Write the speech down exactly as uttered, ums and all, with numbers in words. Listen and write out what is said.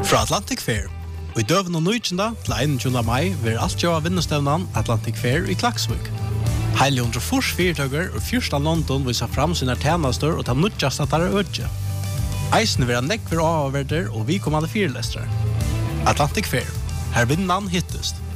Fra Atlantic Fair. Og i døven og nøytjenda til einogtjúgunda mai vil alt gjøre vinnestevnan Atlantic Fair i Klaksvik. Heile hundre fors fyrtøkker og fyrsta London viser fram sine tjenester og ta nødjast at det er ødje. Eisen vil ha nekver avverder og vi kommande fyrlestere. Atlantic Fair. Her vinnan hittest.